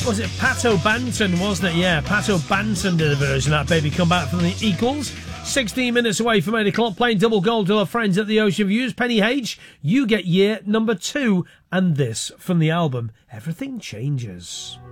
Was it Pato Banton, wasn't it? Yeah, Pato Banton did a version of that Baby Come Back from the Equals. 16 minutes away from 8 o'clock, playing double gold to our friends at the Ocean Views. Penny H, you get year number 2, and this from the album Everything Changes.